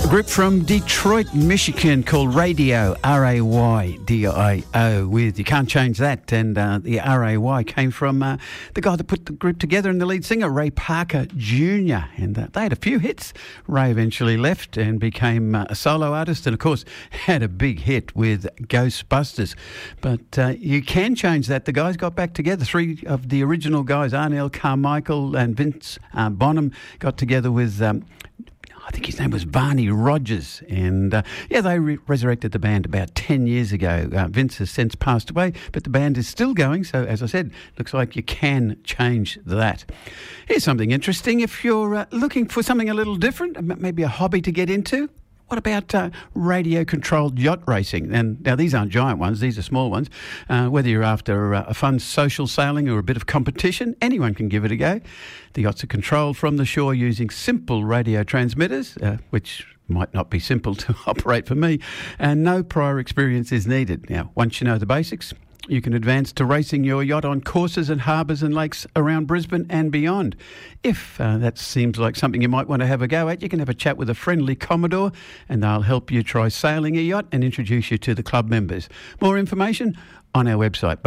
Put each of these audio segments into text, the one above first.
A group from Detroit, Michigan called Radio, R-A-Y-D-I-O, with You Can't Change That. And the R-A-Y came from the guy that put the group together and the lead singer, Ray Parker Jr. And they had a few hits. Ray eventually left and became a solo artist and, of course, had a big hit with Ghostbusters. But You Can Change That. The guys got back together. Three of the original guys, Arnel Carmichael and Vince Bonham, got together with... I think his name was Barney Rogers, and they resurrected the band about 10 years ago. Vince has since passed away, but the band is still going, so as I said, looks like you can change that. Here's something interesting. If you're looking for something a little different, maybe a hobby to get into, what about radio-controlled yacht racing? And now these aren't giant ones, these are small ones. Whether you're after a fun social sailing or a bit of competition, anyone can give it a go. The yachts are controlled from the shore using simple radio transmitters, which might not be simple to operate for me, and no prior experience is needed. Now, once you know the basics, you can advance to racing your yacht on courses and harbours and lakes around Brisbane and beyond. If that seems like something you might want to have a go at, you can have a chat with a friendly Commodore and they'll help you try sailing a yacht and introduce you to the club members. More information on our website,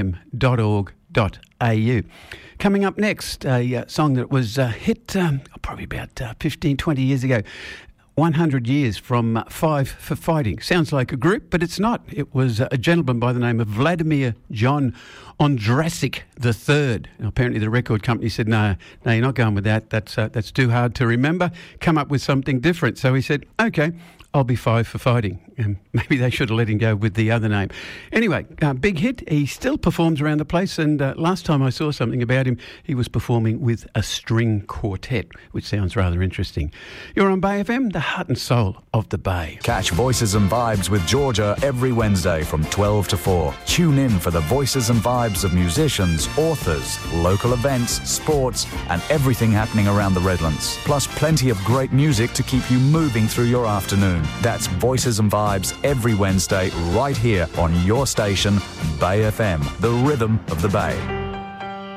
bayfm.org.au. Coming up next, a song that was hit probably about 15, 20 years ago. 100 years from Five for Fighting. Sounds like a group, but it's not. It was a gentleman by the name of Vladimir John Ondrasik III. Now, apparently the record company said, no, you're not going with that. That's too hard to remember. Come up with something different. So he said, okay, I'll be Five for Fighting. And maybe they should have let him go with the other name. Anyway, big hit. He still performs around the place. And last time I saw something about him, he was performing with a string quartet, which sounds rather interesting. You're on Bay FM, the heart and soul of the Bay. Catch Voices and Vibes with Georgia every Wednesday from 12 to 4. Tune in for the voices and vibes of musicians, authors, local events, sports, and everything happening around the Redlands. Plus plenty of great music to keep you moving through your afternoon. That's Voices and Vibes every Wednesday right here on your station, Bay FM, the rhythm of the Bay.